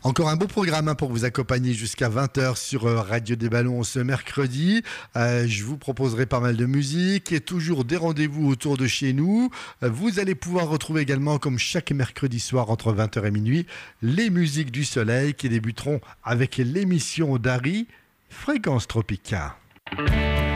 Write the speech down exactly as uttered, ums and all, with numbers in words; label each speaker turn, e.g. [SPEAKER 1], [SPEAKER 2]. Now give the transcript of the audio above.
[SPEAKER 1] Encore un beau programme hein, pour vous accompagner jusqu'à vingt heures sur euh, Radio des Ballons ce mercredi. Euh, je vous proposerai pas mal de musique et toujours des rendez-vous autour de chez nous. Euh, vous allez pouvoir retrouver également, comme chaque mercredi soir entre vingt heures et minuit, les musiques du soleil qui débuteront avec l'émission d'Harry, Fréquence Tropica.